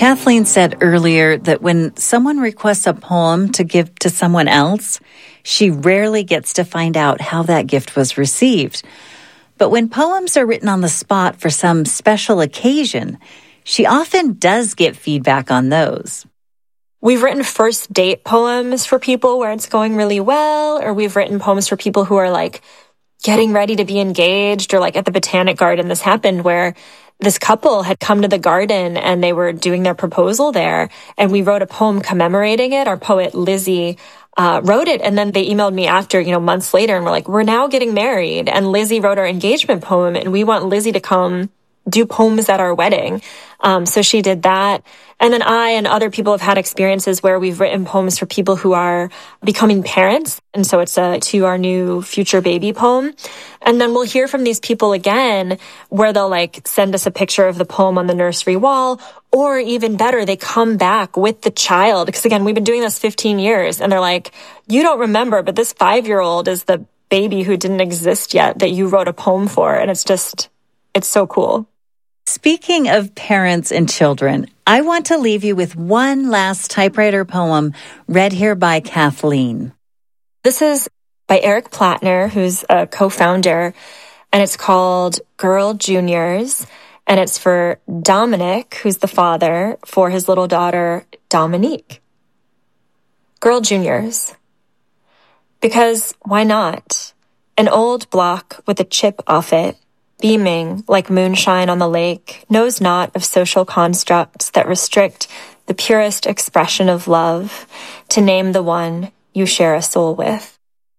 Kathleen said earlier that when someone requests a poem to give to someone else, she rarely gets to find out how that gift was received. But when poems are written on the spot for some special occasion, she often does get feedback on those. We've written first date poems for people where it's going really well, or we've written poems for people who are like getting ready to be engaged, or like at the Botanic Garden. This happened where this couple had come to the garden and they were doing their proposal there, and we wrote a poem commemorating it. Our poet Lizzie wrote it, and then they emailed me after, months later, and we're like, we're now getting married, and Lizzie wrote our engagement poem, and we want Lizzie to come do poems at our wedding. So she did that. And then I and other people have had experiences where we've written poems for people who are becoming parents. And so it's a to our new future baby poem. And then we'll hear from these people again where they'll like send us a picture of the poem on the nursery wall, or even better, they come back with the child. Because again, we've been doing this 15 years and they're like, you don't remember, but this 5-year-old is the baby who didn't exist yet that you wrote a poem for. And it's so cool. Speaking of parents and children, I want to leave you with one last typewriter poem read here by Kathleen. This is by Eric Plattner, who's a co-founder, and it's called Girl Juniors, and it's for Dominic, who's the father, for his little daughter, Dominique. Girl Juniors. Because why not? An old block with a chip off it, beaming like moonshine on the lake, knows not of social constructs that restrict the purest expression of love, to name the one you share a soul with.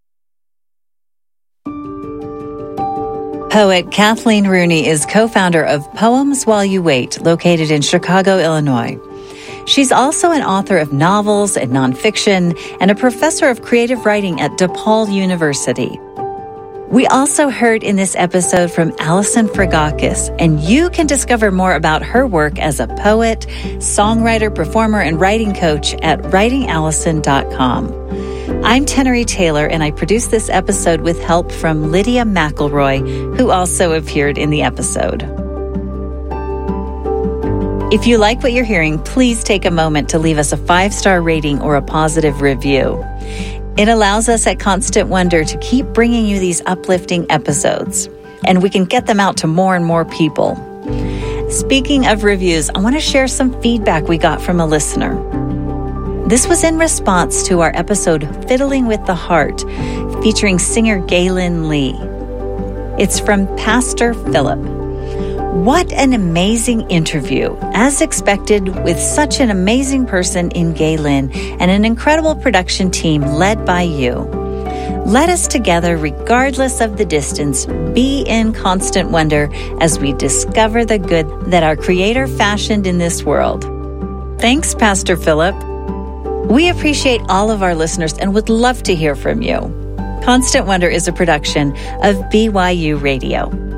Poet Kathleen Rooney is co-founder of Poems While You Wait, located in Chicago, Illinois. She's also an author of novels and nonfiction and a professor of creative writing at DePaul University. We also heard in this episode from Allison Fragakis, and you can discover more about her work as a poet, songwriter, performer, and writing coach at writingallison.com. I'm Tenery Taylor, and I produced this episode with help from Lydia McElroy, who also appeared in the episode. If you like what you're hearing, please take a moment to leave us a 5-star rating or a positive review. It allows us at Constant Wonder to keep bringing you these uplifting episodes, and we can get them out to more and more people. Speaking of reviews, I want to share some feedback we got from a listener. This was in response to our episode Fiddling with the Heart, featuring singer Galen Lee. It's from Pastor Philip. What an amazing interview, as expected, with such an amazing person in Galen and an incredible production team led by you. Let us together, regardless of the distance, be in constant wonder as we discover the good that our Creator fashioned in this world. Thanks, Pastor Philip. We appreciate all of our listeners and would love to hear from you. Constant Wonder is a production of BYU Radio.